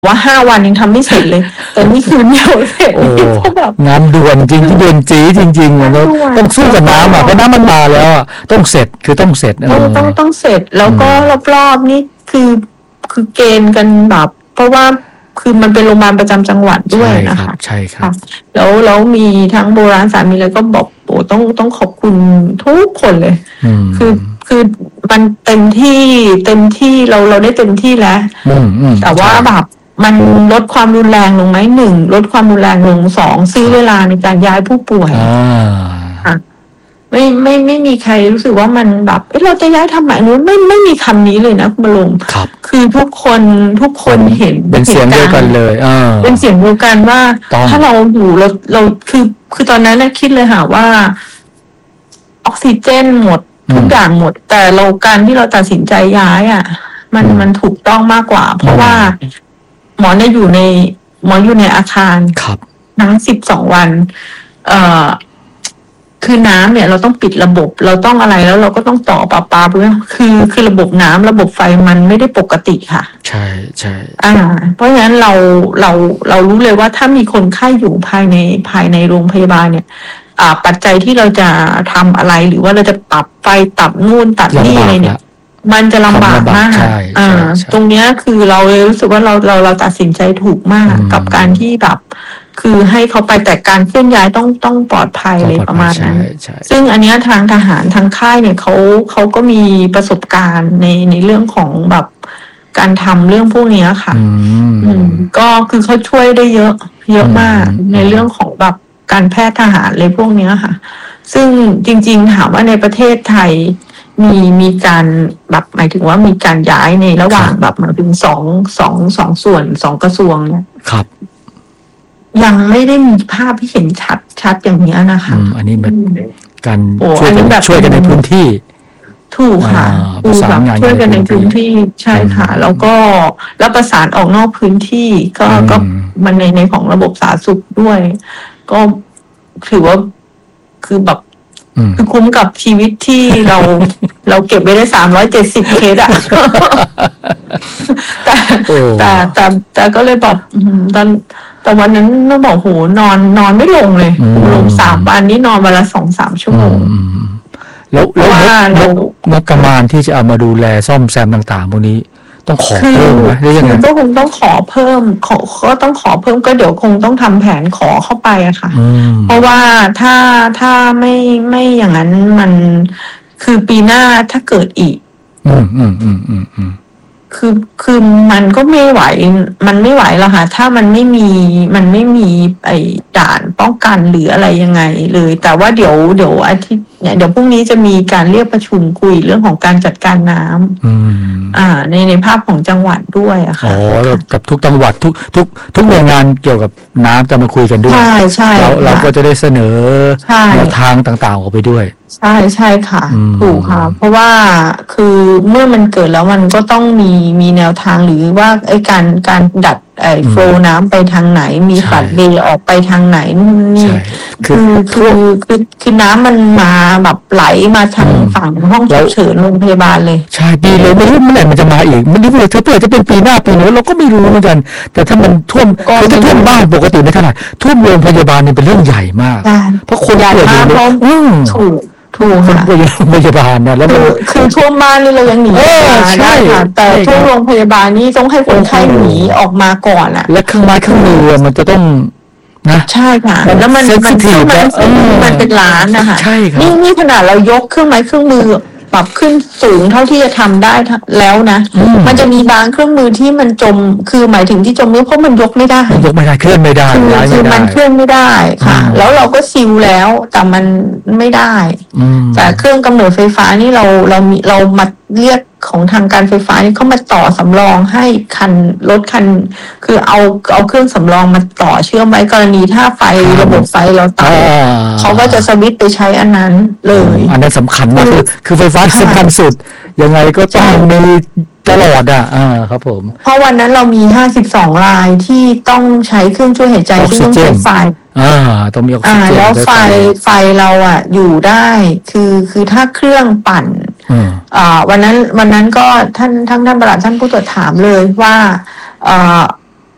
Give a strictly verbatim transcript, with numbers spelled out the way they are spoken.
ว่าห้าวันยังทำไม่เสร็จเลยแต่นี่คืนเดียวเสร็จโอ้แบบงานด่วนจริงที่ด่วนจีจริงๆอะเนอะต้องสู้กับน้ำอ่ะเพราะน้ำมันมาแล้วอ่ะต้องเสร็จคือต้องเสร็จเอต้องอต้องต้องเสร็จแล้วก็รอบๆนี่คือคือเกณฑ์กันแบบเพราะว่าคือมันเป็นโรงพยาบาลประจำจังหวัดด้วยใช่นะครัคะบใช่ครัค่ะบแล้วแล้วมีทั้งโบราณสามีแล้วก็บอกโอ้ต้องต้องขอบคุณทุกคนเลยอืมคือคือมันเต็มที่เต็มที่เราเราได้เต็มที่แล้วอืมอืมแต่ว่าใช่แบบมันลดความรุนแรงลงไหมหนึ่งลดความรุนแรงลงสองซื้อเวลาในการย้ายผู้ป่วยอ่าค่ะไม่ไม่ไม่มีใครรู้สึกว่ามันแบบเอ้เราจะย้ายทำไมนู้นไม่ไม่มีคำนี้เลยนะคุณบรมครับคือทุกคนทุกคนเห็นเป็นเสียงเดียวกันเลยเออเป็นเสียงเดียวกันว่าต้องถ้าเราอยู่เราเราคือคือตอนนั้นนะคิดเลยค่ะว่า ออกซิเจนหมดทุกอย่างหมด แต่เราการที่เราตัดสินใจย้ายอ่ะ มันมันถูกต้องมากกว่า เพราะว่าหมอเนี่ยอยู่ในหมออยู่ในอาคารครับทั้งสิบสองวัน เอ่อ คือน้ำเนี่ยเราต้องปิดระบบเราต้องอะไรแล้วเราก็ต้องต่อปลาปลาเพื่อคือคือระบบน้ำระบบไฟมันไม่ได้ปกติค่ะใช่ใช่อ่า เพราะฉะนั้นเราเราเรารู้เลยว่าถ้ามีคนไข้อยู่ภายในภายในโรงพยาบาลเนี่ย อ่า ปัจจัยที่เราจะทำอะไรหรือว่าเราจะปรับไฟตัดนู่นตัดนี่อะไรเนี่ย มันจะลำบากมากใช่อ่าใช่ใช่ตรงเนี้ยคือเราเลยรู้สึกว่าเราเราเราตัดสินใจถูกมากอืมกับการที่แบบ คือให้เขาไปแต่การเคลื่อนย้ายต้องต้องปลอดภัยเลยประมาณนั้นใช่ใช่ซึ่งอันเนี้ยทางทหารทางค่ายเนี่ยเขาเขาก็มีประสบการณ์ในในเรื่องของแบบการทำเรื่องพวกเนี้ยค่ะอืมอืมก็คือเขาช่วยได้เยอะ เยอะมากอืมในเรื่องของแบบการแพทย์ทหารเลยพวกเนี้ยค่ะ ซึ่งจริงๆถามว่าในประเทศไทยมีมีการแบบหมายถึงว่ามีการย้ายในระหว่างแบบหมายถึงสองสองสองส่วนสองกระทรวงเนี่ยครับยังไม่ได้มีภาพที่เห็นชัดชัดอย่างเนี้ยนะคะอืมอันนี้แบบการโอ้ช่วยอันนี้กันแบบช่วยกันในพื้นที่ถูกค่ะอ่าคือประสาแบนบงานช่วยกันในในพื้พื้นนที่ที่ใช่ค่ะ แล้วก็แล้วประสานออกนอกพื้นที่ก็อืมก็มันในในของระบบสาธารณสุขด้วย ก็ถือว่าคือแบบอืมคือคุ้มกับชีวิตที่เรา เราเก็บไว้ได้สามร้อยเจ็ดสิบเคสอะ แต่โอ้แต่แต่แต่ก็เลยแบบอืมตอนแต่วันนั้นต้องบอกโหนอนนอนไม่ลงเลยอืมลงสามวันนี้นอนวันละสองสามชั่วโมงอืมแล้วแล้วเพราะว่าเรางบงบประมาณที่จะเอามาดูแลซ่อมแซมต่างๆพวกนี้ต้องขอคือเพิ่มไหมหรือยังไงก็คงต้องขอเพิ่มขอก็ต้องขอเพิ่มก็เดี๋ยวคงต้องทำแผนขอเข้าไปอะค่ะอืมเพราะว่าถ้าถ้าไม่ไม่อย่างนั้นมันคือปีหน้าถ้าเกิดอีกอืมอืมอืมอืมอืมคือคือมันก็ไม่ไหว มันไม่ไหวแล้วค่ะ ถ้ามันไม่มีมันไม่มีไอ้ด่านป้องกันหรืออะไรยังไงเลย แต่ว่าเดี๋ยวเดี๋ยวอาทิตย์เนี่ยเดี๋ยวพรุ่งนี้จะมีการเรียกประชุมคุยเรื่องของการจัดการน้ำอืมอ่า ในในภาพของจังหวัดด้วยอะอ๋ค่ะอแล้วกับทุกจังหวัดทุกทุกทุกหน่วยงานเกี่ยวกับน้ำจะมาคุยกันด้วยใช่ใช่เราเราก็ค่ะจะได้เสนอใช่แนวทางต่างๆออกไปด้วยใช่ใช่ค่ะอืมถูกค่ะ เพราะว่าคือเมื่อมันเกิดแล้วมันก็ต้องมีมีแนวทางหรือว่าไอ้การการดัดไอ้โฟลว์น้ำไปทางไหน มีใช่ฝัดเดย์ออกไปทางไหนนู่นนี่ใช่คืคือ อคือคือคือน้ำมันมาแบบไหลมาทางอืมฝั่งห้องแล้ฉุวกเฉินโรงพยาบาลเลยใช่ปีเลยไม่รู้เมื่อไหร่มันจะมาอีกมันนี่เผื่อเผื่อจะเป็นปีหน้าปีโน้นเราก็ไม่รู้เหมือนกัน แต่ถ้ามันท่วมก็คือถ้าท่วมบ้านปกติไม่เท่าไหร่ท่วมโรงพยาบาลนี่เป็นเรื่องใหญ่มากใช่เพราะคนใหญ่ป่วยอยู่มากในเพราะอืมถูกถูกคนค่ะป่วยอยู่ในโรงพยาบาลนะแล้วคืมันอคือท่วมบ้านนี่เรายังหนีเออมาใช่ได้ค่ะ แต่ใช่ท่วมโรงพยาบาลนี่ต้องให้คนไข้หนีออกมาก่อนอ่ะและเครื่องไม้เครื่องมือมันจะต้องนะใช่ค่ะมันแล้วมันมัน sensitive เครื่องไม้อะเครื่องมือมันเป็นล้านนะคะใช่ครับนี่นี่ขนาดเรายกเครื่องไม้เครื่องมือปรับขึ้นสูงเท่าที่จะทำได้แล้วนะอืมมันจะมีบางเครื่องมือที่มันจมคือหมายถึงที่จมเนี่ยเพราะมันยกไม่ได้ยกไม่ได้เคลื่อนไม่ได้คือย้ายคืไม่อได้มันเคลื่อนไม่ได้ค่ะอืมแล้วเราก็ซิลแล้วแต่มันไม่ได้อืมแต่เครื่องกำเนิดไฟฟ้านี่เราเรามีเรามาเรียกของทางการไฟฟ้านี่เขามาต่อสำรองให้คันรถคัน คือเอาเอาเครื่องสำรองมาต่อเชื่อมไว้กรณีถ้าไฟครับระบบไฟเราตัดอ่าเขาก็จะสวิตช์ไปใช้อันนั้นเลยอันนั้นสำคัญมากคืคือ อคือไฟฟ้าใช่สำคัญสุด ยังไงก็ต้องมีตลอดอ่ะอ่าครับผมเพราะวันนั้นเรามีห้าสิบสองรายที่ต้องใช้เครื่องช่วยหายใจออกซิที่ต้องเจนใช้ไฟอ่าต้องมีออกซิอ่าเจนแล้วด้วยไฟไฟเราอ่ะอยู่ได้ คือคือถ้าเครื่องปั่นอืมอ่าวันนั้นวันนั้นก็ท่านท่านท่านประหลัดท่านผู้ตรวจถามเลยว่าเอ่อ